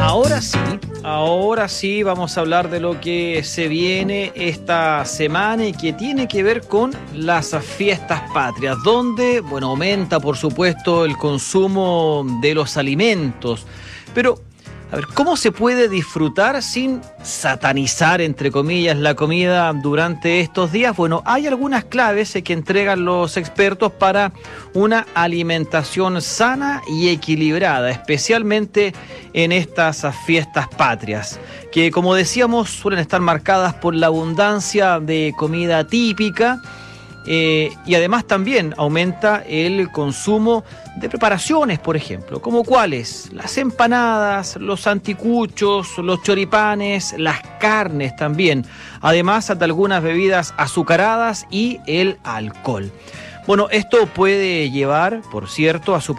Ahora sí vamos a hablar de lo que se viene esta semana y que tiene que ver con las fiestas patrias, donde, aumenta por supuesto el consumo de los alimentos, pero a ver, ¿cómo se puede disfrutar sin satanizar, entre comillas, la comida durante estos días? Bueno, hay algunas claves que entregan los expertos para una alimentación sana y equilibrada, especialmente en estas fiestas patrias, que, como decíamos, suelen estar marcadas por la abundancia de comida típica. Y además también aumenta el consumo de preparaciones, por ejemplo, como cuáles: las empanadas, los anticuchos, los choripanes, las carnes también, además de algunas bebidas azucaradas y el alcohol. Bueno, esto puede llevar, por cierto, a su